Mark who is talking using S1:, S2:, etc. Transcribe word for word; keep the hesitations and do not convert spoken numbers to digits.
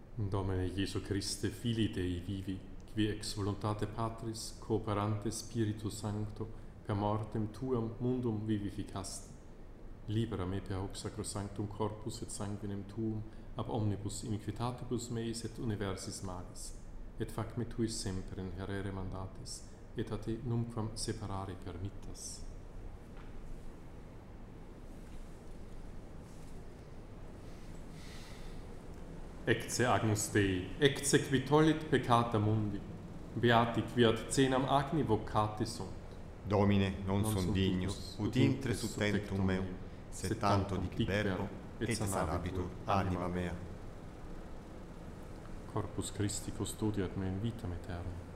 S1: Domine Iesu Christe, Filii Dei vivi, qui ex voluntate Patris, cooperante Spiritu Sancto, per mortem Tuam mundum vivificasti, libera me per hoc sacrosanctum corpus et sanguinem Tuum, ab omnibus iniquitatibus meis et universis magis, et fac me Tuis semper in herere mandatis, et a Te numquam separare permittas. Ecce Agnus Dei, ecce qui tollit peccata mundi, beati qui ad cenam agni vocati sunt.
S2: Domine, non,
S1: Non
S2: son
S1: sunt
S2: dignus,
S1: dignus,
S2: ut
S1: ut
S2: intre
S1: intre
S2: su
S1: sub
S2: tentum
S1: tectum
S2: meum,
S1: meum,
S2: sed tanto dic verbo, et sanabitur anima mea.
S1: Corpus Christi custodiat me in vitam aeternam.